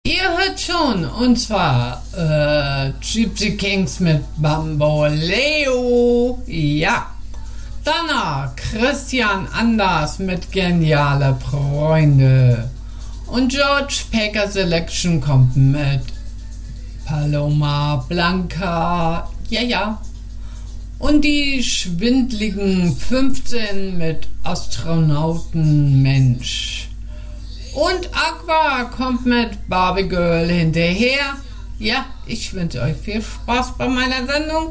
Ihr hört schon, und zwar Gypsy Kings mit Bamboleo. Ja. Danach Christian Anders mit Geniale Freunde. Und George Packer Selection kommt mit Paloma Blanca. Ja, ja. Und die schwindligen 15 mit Astronautenmensch. Und Aqua kommt mit Barbie Girl hinterher. Ja, ich wünsche euch viel Spaß bei meiner Sendung.